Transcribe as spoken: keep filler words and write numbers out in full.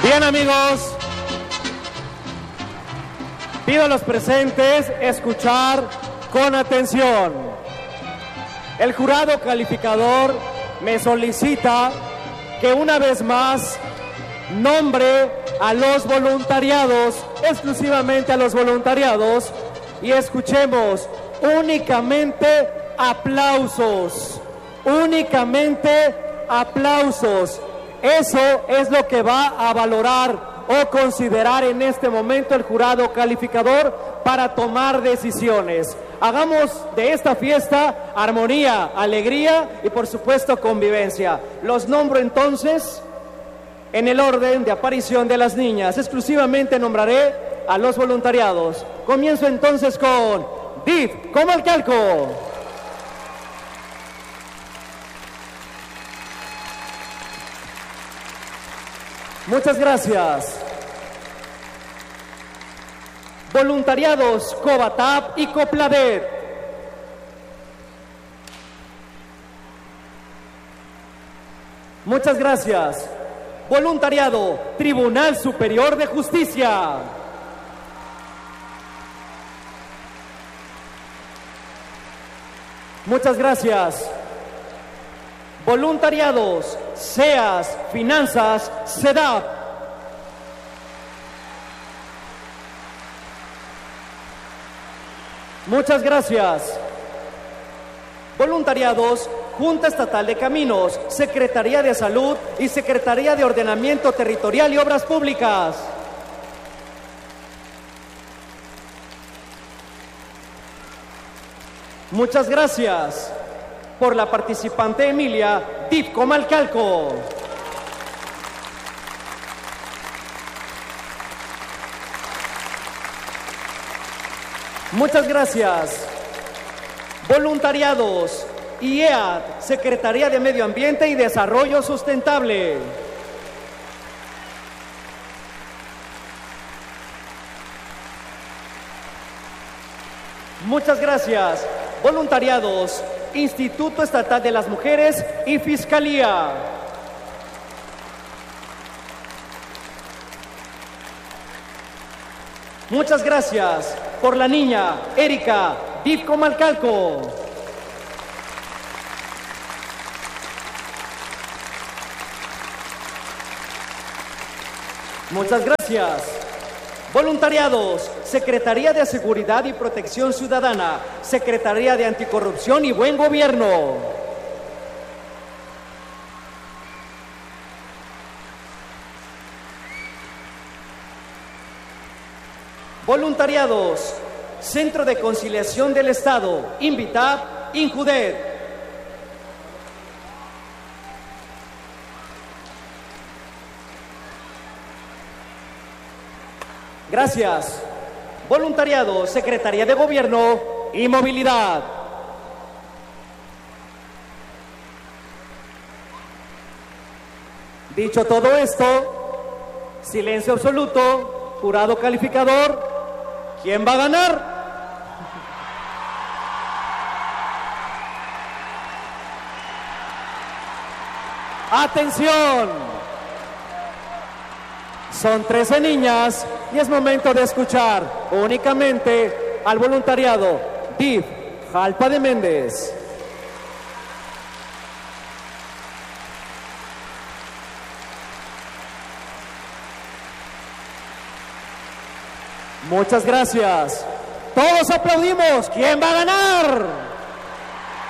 Bien, amigos, pido a los presentes escuchar con atención. El jurado calificador me solicita que una vez más nombre a los voluntariados, exclusivamente a los voluntariados, y escuchemos únicamente aplausos, únicamente aplausos. Eso es lo que va a valorar o considerar en este momento el jurado calificador para tomar decisiones. Hagamos de esta fiesta armonía, alegría y por supuesto convivencia. Los nombro entonces en el orden de aparición de las niñas. Exclusivamente nombraré a los voluntariados. Comienzo entonces con D I F Comalcalco. Muchas gracias. Voluntariados Cobatap y Copladet. Muchas gracias. Voluntariado Tribunal Superior de Justicia. Muchas gracias. Voluntariados SEAS, Finanzas, SEDAP. Muchas gracias. Voluntariados Junta Estatal de Caminos, Secretaría de Salud y Secretaría de Ordenamiento Territorial y Obras Públicas. Muchas gracias. Por la participante Emilia, D I F Comalcalco. Muchas gracias. Voluntariados I E A D, Secretaría de Medio Ambiente y Desarrollo Sustentable. Muchas gracias. Voluntariados Instituto Estatal de las Mujeres y Fiscalía. Muchas gracias. Por la niña Erika, D I F Comalcalco. Muchas gracias. Voluntariados, Secretaría de Seguridad y Protección Ciudadana, Secretaría de Anticorrupción y Buen Gobierno. Voluntariados, Centro de Conciliación del Estado, INVITAP, INJUDET. Gracias. Voluntariado, Secretaría de Gobierno y Movilidad. Dicho todo esto, silencio absoluto, jurado calificador, ¿quién va a ganar? ¡Atención! Son trece niñas y es momento de escuchar únicamente al voluntariado D I F Jalpa de Méndez. Muchas gracias. Todos aplaudimos. ¿Quién va a ganar?